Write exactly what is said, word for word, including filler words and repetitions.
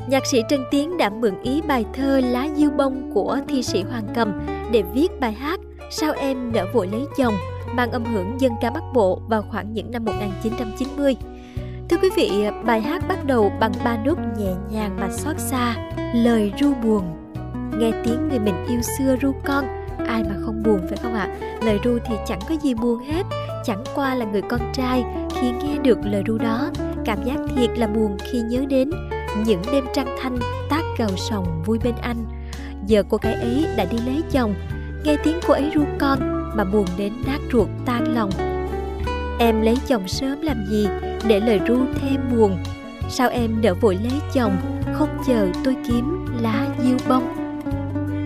Nhạc sĩ Trần Tiến đã mượn ý bài thơ Lá Diêu Bông của thi sĩ Hoàng Cầm để viết bài hát Sao Em Nỡ Vội Lấy Chồng, mang âm hưởng dân ca Bắc Bộ vào khoảng những năm một nghìn chín trăm chín mươi. Thưa quý vị, bài hát bắt đầu bằng ba nốt nhẹ nhàng mà xót xa, lời ru buồn. Nghe tiếng người mình yêu xưa ru con, ai mà không buồn phải không ạ? Lời ru thì chẳng có gì buồn hết, chẳng qua là người con trai khi nghe được lời ru đó, cảm giác thiệt là buồn khi nhớ đến những đêm trăng thanh tác cầu sòng vui bên anh. Giờ cô gái ấy đã đi lấy chồng, nghe tiếng cô ấy ru con mà buồn đến nát ruột tan lòng. Em lấy chồng sớm làm gì, để lời ru thêm buồn. Sao em nỡ vội lấy chồng, không chờ tôi kiếm lá diêu bông.